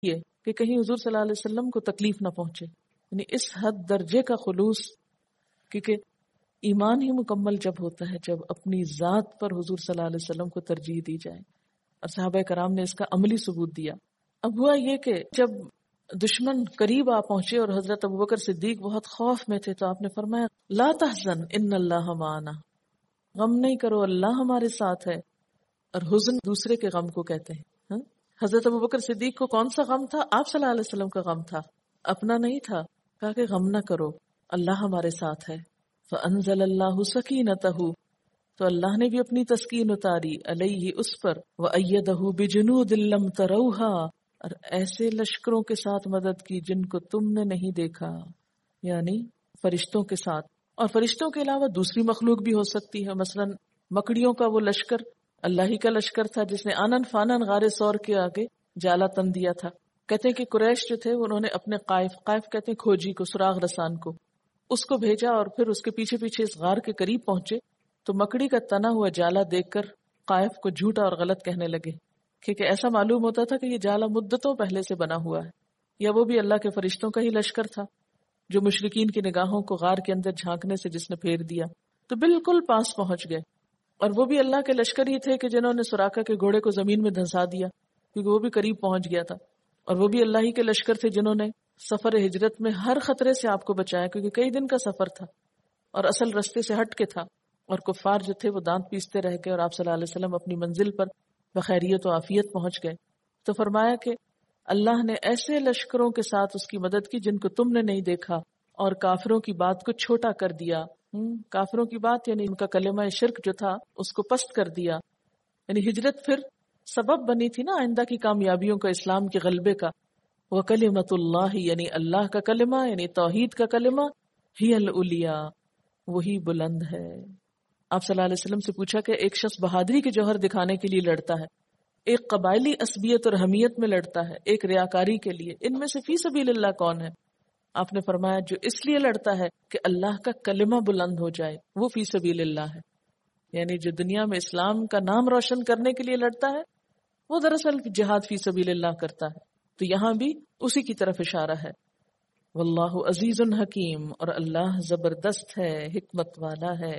یہ کہ کہیں حضور صلی اللہ علیہ وسلم کو تکلیف نہ پہنچے، یعنی اس حد درجے کا خلوص، کیونکہ ایمان ہی مکمل جب ہوتا ہے جب اپنی ذات پر حضور صلی اللہ علیہ وسلم کو ترجیح دی جائے، اور صحابہ کرام نے اس کا عملی ثبوت دیا۔ اب ہوا یہ کہ جب دشمن قریب آ پہنچے اور حضرت ابوبکر صدیق بہت خوف میں تھے، تو آپ نے فرمایا لا تحزن ان اللہ معنا، غم نہیں کرو، اللہ ہمارے ساتھ ہے۔ اور حزن دوسرے کے غم کو کہتے ہیں۔ ہاں؟ حضرت ابوبکر صدیق کو کون سا غم تھا؟ آپ صلی اللہ علیہ وسلم کا غم تھا، اپنا نہیں تھا۔ کہا کہ غم نہ کرو، اللہ ہمارے ساتھ ہے۔ فانزل اللہ سکینتہ، تو اللہ نے بھی اپنی تسکین اتاری علیہ، اس پر، وأیدہ بجنود لم تروہا، اور ایسے لشکروں کے ساتھ مدد کی جن کو تم نے نہیں دیکھا، یعنی فرشتوں کے ساتھ۔ اور فرشتوں کے علاوہ دوسری مخلوق بھی ہو سکتی ہے، مثلا مکڑیوں کا وہ لشکر اللہ ہی کا لشکر تھا جس نے آنن فانن غار ثور کے آگے جالا تن دیا تھا۔ کہتے ہیں کہ قریش جو تھے انہوں نے اپنے قائف کہتے ہیں کھوجی کو، سراغ رسان کو، اس کو بھیجا اور پھر اس کے پیچھے پیچھے اس غار کے قریب پہنچے تو مکڑی کا تنا ہوا جالا دیکھ کر قائف کو جھوٹا اور غلط کہنے لگے، کیونکہ ایسا معلوم ہوتا تھا کہ یہ جالا مدتوں پہلے سے بنا ہوا ہے، یا وہ بھی اللہ کے فرشتوں کا ہی لشکر تھا جو مشرکین کی نگاہوں کو غار کے اندر جھانکنے سے جس نے پھیر دیا۔ تو بالکل پاس پہنچ گئے، اور وہ بھی اللہ کے لشکر ہی تھے کہ جنہوں نے سراقہ کے گھوڑے کو زمین میں دھنسا دیا، کیونکہ وہ بھی قریب پہنچ گیا تھا۔ اور وہ بھی اللہ ہی کے لشکر تھے جنہوں نے سفر ہجرت میں ہر خطرے سے آپ کو بچایا، کیونکہ کئی دن کا سفر تھا اور اصل رستے سے ہٹ کے تھا، اور کفار جو تھے وہ دانت پیستے رہ گئے، اور آپ صلی اللہ علیہ وسلم اپنی منزل پر بخیریت و عافیت پہنچ گئے۔ تو فرمایا کہ اللہ نے ایسے لشکروں کے ساتھ اس کی مدد کی جن کو تم نے نہیں دیکھا، اور کافروں کی بات کو چھوٹا کر دیا۔ کافروں کی بات یعنی ان کا کلمہ شرک جو تھا اس کو پست کر دیا، یعنی ہجرت پھر سبب بنی تھی نا آئندہ کی کامیابیوں کا، اسلام کے غلبے کا۔ وَكَلِمَةُ اللَّهِ، یعنی اللہ کا کلمہ، یعنی توحید کا کلمہ، ہی العلیٰ، وہی بلند ہے۔ آپ صلی اللہ علیہ وسلم سے پوچھا کہ ایک شخص بہادری کے جوہر دکھانے کے لیے لڑتا ہے، ایک قبائلی عصبیت اور حمیت میں لڑتا ہے، ایک ریاکاری کے لیے، ان میں سے فی سبیل اللہ کون ہے؟ آپ نے فرمایا جو اس لیے لڑتا ہے کہ اللہ کا کلمہ بلند ہو جائے، وہ فی سبیل اللہ ہے۔ یعنی جو دنیا میں اسلام کا نام روشن کرنے کے لیے لڑتا ہے وہ دراصل جہاد فی سبیل اللہ کرتا ہے۔ تو یہاں بھی اسی کی طرف اشارہ ہے۔ واللہ عزیز حکیم، اور اللہ زبردست ہے، حکمت والا ہے۔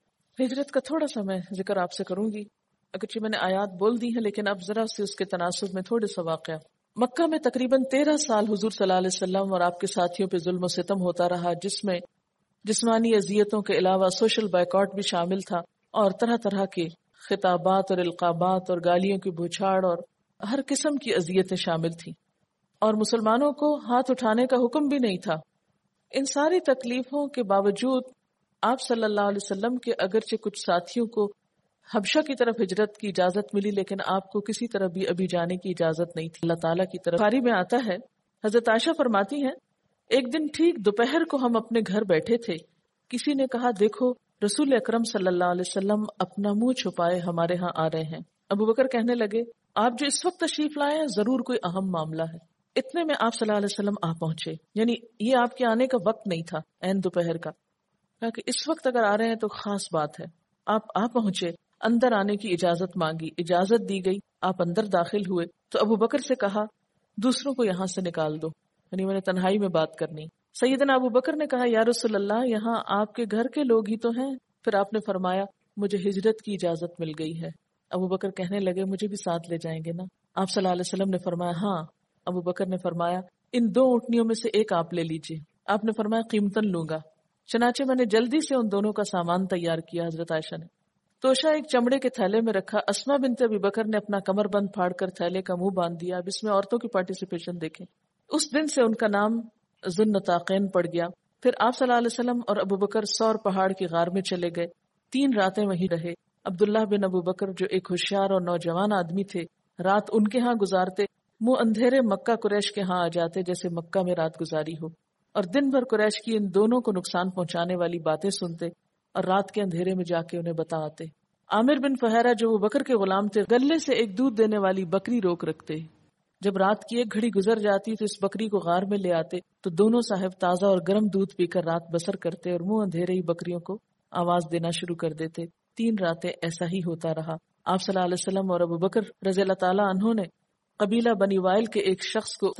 ہجرت کا تھوڑا سا میں ذکر آپ سے کروں گی، اگرچہ میں نے آیات بول دی ہیں لیکن اب ذرا سے اس کے تناسب میں تھوڑے سا واقعہ۔ مکہ میں تقریباً 13 سال حضور صلی اللہ علیہ وسلم اور آپ کے ساتھیوں پہ ظلم و ستم ہوتا رہا، جس میں جسمانی اذیتوں کے علاوہ سوشل بائیکاٹ بھی شامل تھا، اور طرح طرح کے خطابات اور القابات اور گالیوں کی بوچھاڑ اور ہر قسم کی اذیتیں شامل تھیں، اور مسلمانوں کو ہاتھ اٹھانے کا حکم بھی نہیں تھا۔ ان ساری تکلیفوں کے باوجود آپ صلی اللہ علیہ وسلم کے اگرچہ کچھ ساتھیوں کو حبشہ کی طرف ہجرت کی اجازت ملی، لیکن آپ کو کسی طرح بھی ابھی جانے کی اجازت نہیں تھی۔ اللہ تعالیٰ کی طرف بخاری میں آتا ہے، حضرت عائشہ فرماتی ہیں ایک دن ٹھیک دوپہر کو ہم اپنے گھر بیٹھے تھے، کسی نے کہا دیکھو رسول اکرم صلی اللہ علیہ وسلم اپنا منہ چھپائے ہمارے ہاں آ رہے ہیں۔ ابو بکر کہنے لگے آپ جو اس وقت تشریف لائے ہیں ضرور کوئی اہم معاملہ ہے۔ اتنے میں آپ صلی اللہ علیہ وسلم آ پہنچے، یعنی یہ آپ کے آنے کا وقت نہیں تھا، عین دوپہر کا، کہا کہ اس وقت اگر آ رہے ہیں تو خاص بات ہے۔ آپ آ پہنچے، اندر آنے کی اجازت مانگی، اجازت دی گئی، آپ اندر داخل ہوئے تو ابو بکر سے کہا دوسروں کو یہاں سے نکال دو، یعنی میں نے تنہائی میں بات کرنی۔ سیدنا ابو بکر نے کہا یا رسول اللہ یہاں آپ کے گھر کے لوگ ہی تو ہیں۔ پھر آپ نے فرمایا مجھے ہجرت کی اجازت مل گئی ہے۔ ابو بکر کہنے لگے مجھے بھی ساتھ لے جائیں گے نا؟ آپ صلی اللہ علیہ وسلم نے فرمایا ہاں۔ ابو بکر نے فرمایا ان 2 اونٹنیوں میں سے ایک آپ لے لیجئے۔ آپ نے فرمایا قیمتاً لوں گا۔ چنانچہ میں نے جلدی سے ان دونوں کا سامان تیار کیا۔ حضرت عائشہ نے توشہ ایک چمڑے کے تھیلے میں رکھا، اسما بنت ابی بکر نے اپنا کمر بند پھاڑ کر تھیلے کا منہ باندھ دیا۔ اب اس میں عورتوں کی پارٹیسپیشن دیکھیں۔ اس دن سے ان کا نام ذوالنطاقین پڑ گیا۔ پھر آپ صلی اللہ علیہ وسلم اور ابو بکر سور پہاڑ کی غار میں چلے گئے، 3 راتیں وہیں رہے۔ عبداللہ بن ابو بکر جو ایک ہوشیار اور نوجوان آدمی تھے، رات ان کے ہاں گزارتے، اندھیرے مکہ قریش کے ہاں آ جاتے جیسے مکہ میں رات گزاری ہو، اور دن بھر قریش کی ان دونوں کو نقصان پہنچانے والی باتیں سنتے اور رات کے اندھیرے میں جا کے انہیں بتاتے۔ عامر بن فہیرہ جو ابو بکر کے غلام تھے، گلے سے ایک دودھ دینے والی بکری روک رکھتے، جب رات کی 1 گھڑی گزر جاتی تو اس بکری کو غار میں لے آتے تو دونوں صاحب تازہ اور گرم دودھ پی کر رات بسر کرتے اور اندھیرے ہی بکریوں کو آواز دینا شروع کر دیتے۔ 3 راتیں ایسا ہی ہوتا رہا۔ آپ صلی اللہ علیہ وسلم اور ابو بکر رضی اللہ تعالیٰ عنہ نے قبیلہ بنی وائل کے ایک شخص کو